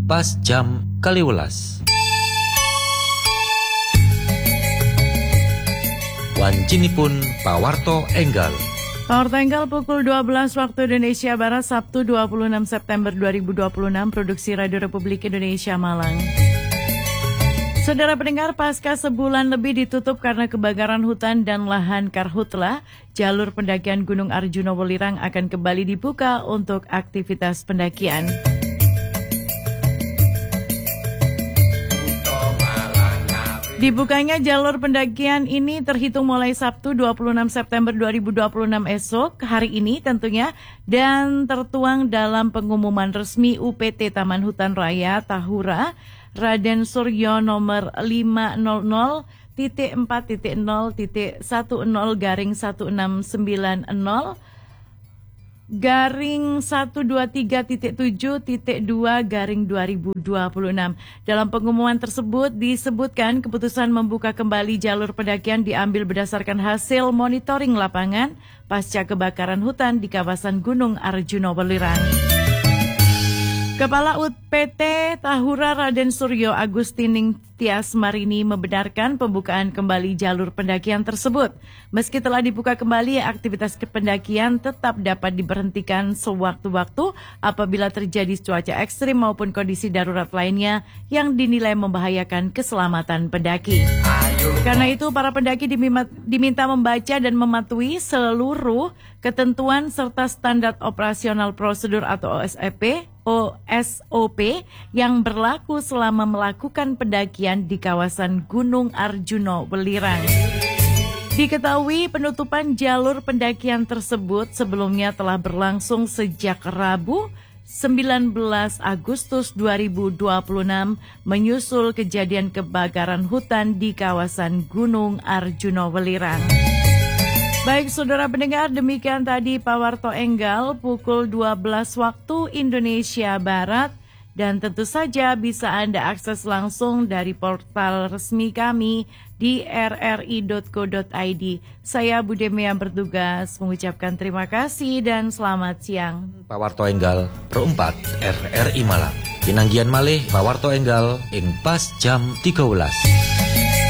pas jam 12. Wancinipun pawarto enggal. Pawarto enggal pukul 12 waktu Indonesia Barat, Sabtu 26 September 2026, produksi Radio Republik Indonesia Malang. Saudara pendengar, pasca sebulan lebih ditutup karena kebakaran hutan dan lahan karhutla, jalur pendakian Gunung Arjuna Welirang akan kembali dibuka untuk aktivitas pendakian. Dibukanya jalur pendakian ini terhitung mulai Sabtu 26 September 2026 esok, hari ini tentunya, dan tertuang dalam pengumuman resmi UPT Taman Hutan Raya Tahura Raden Suryo nomor 500.10.119/123.7.2/2026. Dalam pengumuman tersebut disebutkan keputusan membuka kembali jalur pendakian diambil berdasarkan hasil monitoring lapangan pasca kebakaran hutan di kawasan Gunung Arjuna Welirang. Kepala UPT Tahura Raden Suryo Agustining Tias Marini membenarkan pembukaan kembali jalur pendakian tersebut. Meski telah dibuka kembali, aktivitas pendakian tetap dapat diberhentikan sewaktu-waktu apabila terjadi cuaca ekstrim maupun kondisi darurat lainnya yang dinilai membahayakan keselamatan pendaki. Karena itu, para pendaki diminta membaca dan mematuhi seluruh ketentuan serta standar operasional prosedur atau SOP yang berlaku selama melakukan pendakian di kawasan Gunung Arjuna Welirang. Diketahui penutupan jalur pendakian tersebut sebelumnya telah berlangsung sejak Rabu 19 Agustus 2026 menyusul kejadian kebakaran hutan di kawasan Gunung Arjuna Welirang. Baik saudara pendengar, demikian tadi Pawarto Enggal pukul 12 waktu Indonesia Barat, dan tentu saja bisa Anda akses langsung dari portal resmi kami di rri.co.id. Saya Budemi yang bertugas mengucapkan terima kasih dan selamat siang. Pawarto Enggal Pro 4 RRI Malang. Pinanggian malih Pawarto Enggal ing pas jam 13.